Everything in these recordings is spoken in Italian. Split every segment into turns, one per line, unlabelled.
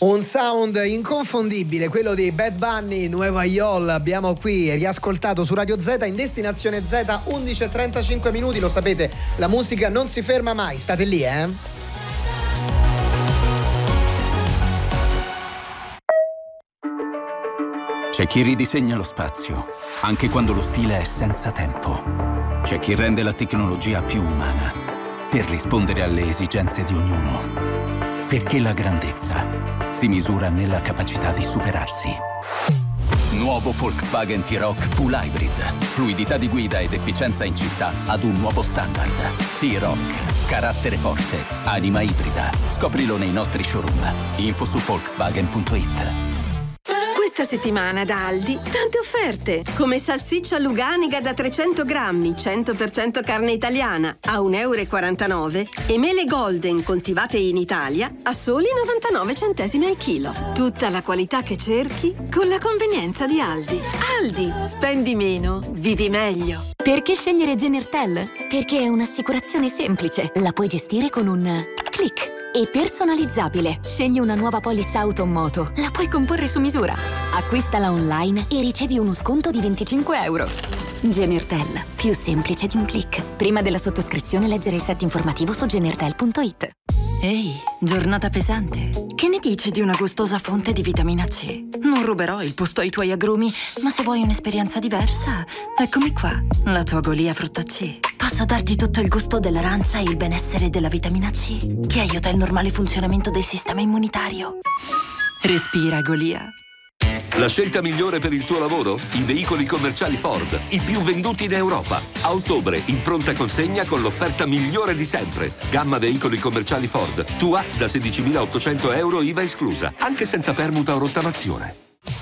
Un sound inconfondibile, quello di Bad Bunny, Nueva York. Abbiamo qui riascoltato su Radio Z in destinazione Z, 11:35 minuti. Lo sapete, la musica non si ferma mai. State lì,
C'è chi ridisegna lo spazio, anche quando lo stile è senza tempo. C'è chi rende la tecnologia più umana, per rispondere alle esigenze di ognuno. Perché la grandezza si misura nella capacità di superarsi. Nuovo Volkswagen T-Roc Full Hybrid. Fluidità di guida ed efficienza in città ad un nuovo standard. T-Roc. Carattere forte. Anima ibrida. Scoprilo nei nostri showroom. Info su Volkswagen.it.
Questa settimana da Aldi tante offerte, come salsiccia Luganiga da 300 grammi, 100% carne italiana a 1,49 € e mele Golden coltivate in Italia a soli 99 centesimi al chilo. Tutta la qualità che cerchi con la convenienza di Aldi. Aldi, spendi meno, vivi meglio.
Perché scegliere Genertel? Perché è un'assicurazione semplice, la puoi gestire con un click. E personalizzabile. Scegli una nuova polizza auto o moto. La puoi comporre su misura. Acquistala online e ricevi uno sconto di 25 €. Genertel. Più semplice di un click. Prima della sottoscrizione leggere il set informativo su genertel.it.
Ehi, giornata pesante. Che ne dici di una gustosa fonte di vitamina C? Non ruberò il posto ai tuoi agrumi, ma se vuoi un'esperienza diversa, eccomi qua, la tua Golia frutta C. Posso darti tutto il gusto dell'arancia e il benessere della vitamina C, che aiuta il normale funzionamento del sistema immunitario. Respira, Golia.
La scelta migliore per il tuo lavoro? I veicoli commerciali Ford, i più venduti in Europa. A ottobre, in pronta consegna con l'offerta migliore di sempre. Gamma veicoli commerciali Ford. Tua da 16.800 € IVA esclusa, anche senza permuta o rottamazione.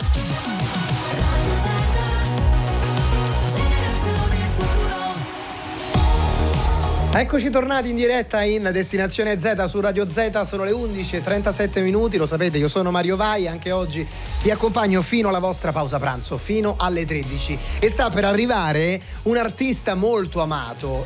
Eccoci tornati in diretta in destinazione Z su Radio Z, sono le 11:37 minuti, lo sapete, io sono Mario Vai, anche oggi vi accompagno fino alla vostra pausa pranzo, fino alle 13, e sta per arrivare un artista molto amato